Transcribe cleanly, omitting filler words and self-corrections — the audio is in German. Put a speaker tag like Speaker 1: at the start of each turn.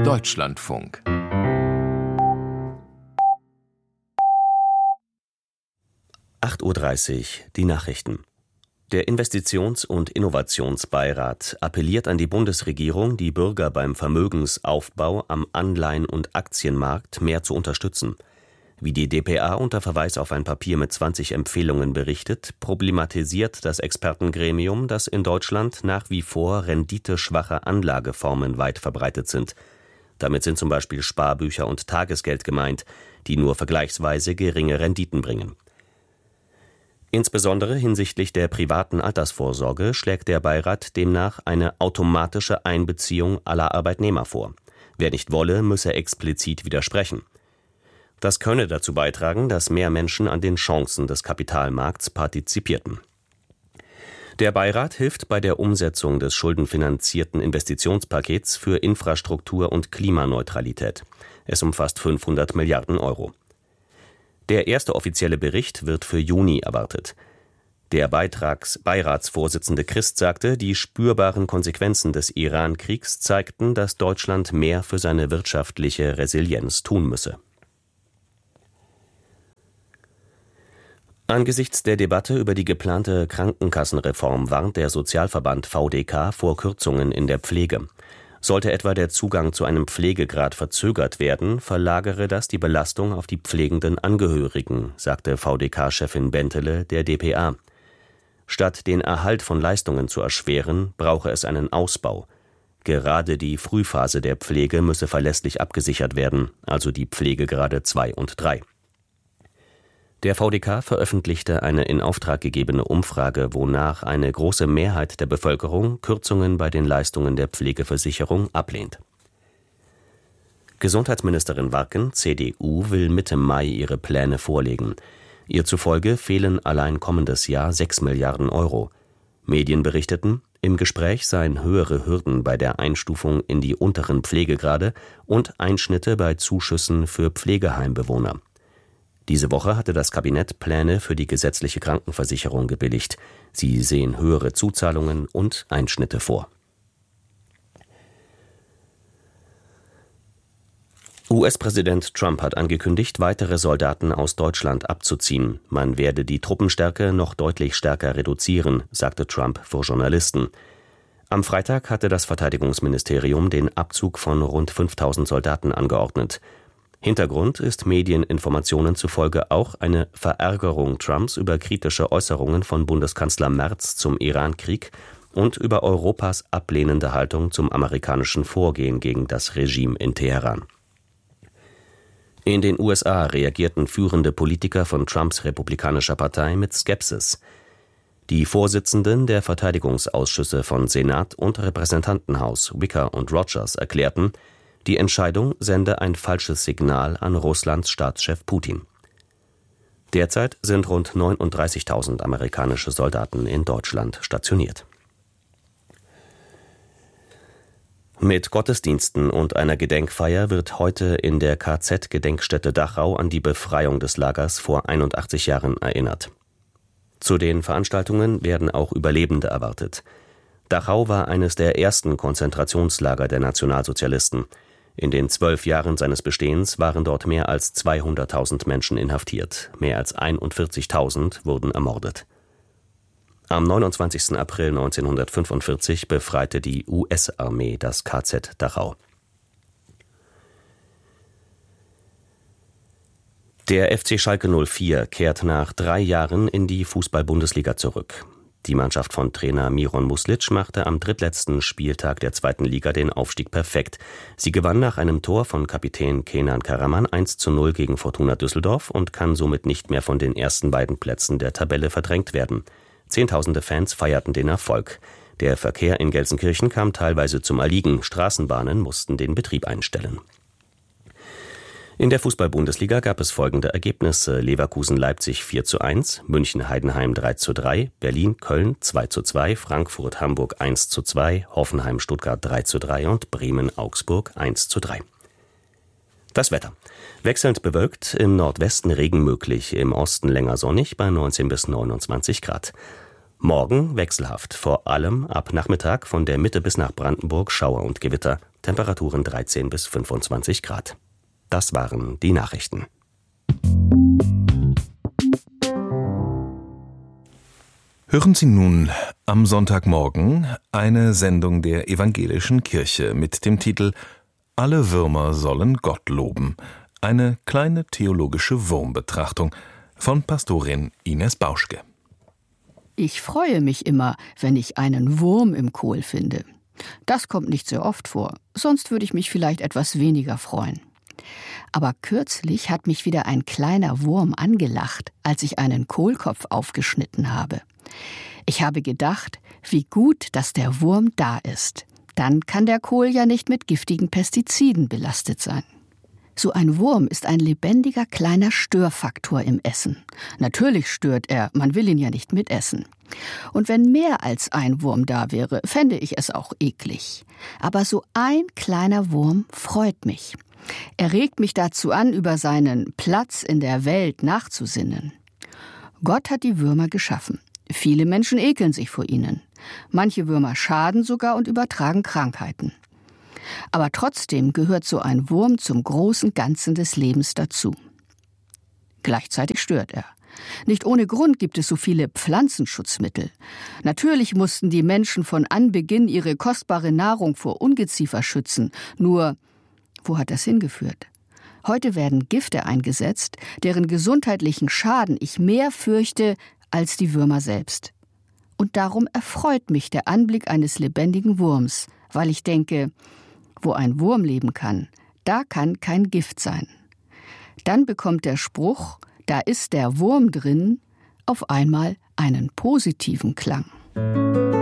Speaker 1: Deutschlandfunk.
Speaker 2: (8:30 Uhr) die Nachrichten. Der Investitions- und Innovationsbeirat appelliert an die Bundesregierung, die Bürger beim Vermögensaufbau am Anleihen- und Aktienmarkt mehr zu unterstützen. Wie die dpa unter Verweis auf ein Papier mit 20 Empfehlungen berichtet, problematisiert das Expertengremium, dass in Deutschland nach wie vor renditeschwache Anlageformen weit verbreitet sind. Damit sind zum Beispiel Sparbücher und Tagesgeld gemeint, die nur vergleichsweise geringe Renditen bringen. Insbesondere hinsichtlich der privaten Altersvorsorge schlägt der Beirat demnach eine automatische Einbeziehung aller Arbeitnehmer vor. Wer nicht wolle, müsse explizit widersprechen. Das könne dazu beitragen, dass mehr Menschen an den Chancen des Kapitalmarkts partizipierten. Der Beirat hilft bei der Umsetzung des schuldenfinanzierten Investitionspakets für Infrastruktur und Klimaneutralität. Es umfasst 500 Milliarden Euro. Der erste offizielle Bericht wird für Juni erwartet. Der Beiratsvorsitzende Christ sagte, die spürbaren Konsequenzen des Iran-Kriegs zeigten, dass Deutschland mehr für seine wirtschaftliche Resilienz tun müsse. Angesichts der Debatte über die geplante Krankenkassenreform warnt der Sozialverband VDK vor Kürzungen in der Pflege. Sollte etwa der Zugang zu einem Pflegegrad verzögert werden, verlagere das die Belastung auf die pflegenden Angehörigen, sagte VDK-Chefin Bentele der dpa. Statt den Erhalt von Leistungen zu erschweren, brauche es einen Ausbau. Gerade die Frühphase der Pflege müsse verlässlich abgesichert werden, also die Pflegegrade 2 und 3. Der VDK veröffentlichte eine in Auftrag gegebene Umfrage, wonach eine große Mehrheit der Bevölkerung Kürzungen bei den Leistungen der Pflegeversicherung ablehnt. Gesundheitsministerin Warken, CDU, will Mitte Mai ihre Pläne vorlegen. Ihr zufolge fehlen allein kommendes Jahr 6 Milliarden Euro. Medien berichteten, im Gespräch seien höhere Hürden bei der Einstufung in die unteren Pflegegrade und Einschnitte bei Zuschüssen für Pflegeheimbewohner. Diese Woche hatte das Kabinett Pläne für die gesetzliche Krankenversicherung gebilligt. Sie sehen höhere Zuzahlungen und Einschnitte vor. US-Präsident Trump hat angekündigt, weitere Soldaten aus Deutschland abzuziehen. Man werde die Truppenstärke noch deutlich stärker reduzieren, sagte Trump vor Journalisten. Am Freitag hatte das Verteidigungsministerium den Abzug von rund 5.000 Soldaten angeordnet. Hintergrund ist Medieninformationen zufolge auch eine Verärgerung Trumps über kritische Äußerungen von Bundeskanzler Merz zum Iran-Krieg und über Europas ablehnende Haltung zum amerikanischen Vorgehen gegen das Regime in Teheran. In den USA reagierten führende Politiker von Trumps republikanischer Partei mit Skepsis. Die Vorsitzenden der Verteidigungsausschüsse von Senat und Repräsentantenhaus, Wicker und Rogers, erklärten, die Entscheidung sende ein falsches Signal an Russlands Staatschef Putin. Derzeit sind rund 39.000 amerikanische Soldaten in Deutschland stationiert. Mit Gottesdiensten und einer Gedenkfeier wird heute in der KZ-Gedenkstätte Dachau an die Befreiung des Lagers vor 81 Jahren erinnert. Zu den Veranstaltungen werden auch Überlebende erwartet. Dachau war eines der ersten Konzentrationslager der Nationalsozialisten. In den 12 Jahren seines Bestehens waren dort mehr als 200.000 Menschen inhaftiert. Mehr als 41.000 wurden ermordet. Am 29. April 1945 befreite die US-Armee das KZ Dachau. Der FC Schalke 04 kehrt nach 3 Jahren in die Fußball-Bundesliga zurück. Die Mannschaft von Trainer Miron Muslic machte am drittletzten Spieltag der 2. Liga den Aufstieg perfekt. Sie gewann nach einem Tor von Kapitän Kenan Karaman 1:0 gegen Fortuna Düsseldorf und kann somit nicht mehr von den ersten beiden Plätzen der Tabelle verdrängt werden. Zehntausende Fans feierten den Erfolg. Der Verkehr in Gelsenkirchen kam teilweise zum Erliegen. Straßenbahnen mussten den Betrieb einstellen. In der Fußball-Bundesliga gab es folgende Ergebnisse: Leverkusen-Leipzig 4:1, München-Heidenheim 3:3, Berlin-Köln 2:2, Frankfurt-Hamburg 1:2, Hoffenheim-Stuttgart 3:3 und Bremen-Augsburg 1:3. Das Wetter. Wechselnd bewölkt, im Nordwesten Regen möglich, im Osten länger sonnig bei 19 bis 29 Grad. Morgen wechselhaft, vor allem ab Nachmittag von der Mitte bis nach Brandenburg Schauer und Gewitter. Temperaturen 13 bis 25 Grad. Das waren die Nachrichten.
Speaker 1: Hören Sie nun am Sonntagmorgen eine Sendung der Evangelischen Kirche mit dem Titel »Alle Würmer sollen Gott loben«. Eine kleine theologische Wurmbetrachtung von Pastorin Ines Bauschke.
Speaker 3: Ich freue mich immer, wenn ich einen Wurm im Kohl finde. Das kommt nicht sehr oft vor, sonst würde ich mich vielleicht etwas weniger freuen. Aber kürzlich hat mich wieder ein kleiner Wurm angelacht, als ich einen Kohlkopf aufgeschnitten habe. Ich habe gedacht, wie gut, dass der Wurm da ist. Dann kann der Kohl ja nicht mit giftigen Pestiziden belastet sein. So ein Wurm ist ein lebendiger kleiner Störfaktor im Essen. Natürlich stört er, man will ihn ja nicht mitessen. Und wenn mehr als ein Wurm da wäre, fände ich es auch eklig. Aber so ein kleiner Wurm freut mich. Er regt mich dazu an, über seinen Platz in der Welt nachzusinnen. Gott hat die Würmer geschaffen. Viele Menschen ekeln sich vor ihnen. Manche Würmer schaden sogar und übertragen Krankheiten. Aber trotzdem gehört so ein Wurm zum großen Ganzen des Lebens dazu. Gleichzeitig stört er. Nicht ohne Grund gibt es so viele Pflanzenschutzmittel. Natürlich mussten die Menschen von Anbeginn ihre kostbare Nahrung vor Ungeziefer schützen. Nur, wo hat das hingeführt? Heute werden Gifte eingesetzt, deren gesundheitlichen Schaden ich mehr fürchte als die Würmer selbst. Und darum erfreut mich der Anblick eines lebendigen Wurms, weil ich denke, wo ein Wurm leben kann, da kann kein Gift sein. Dann bekommt der Spruch, da ist der Wurm drin, auf einmal einen positiven Klang.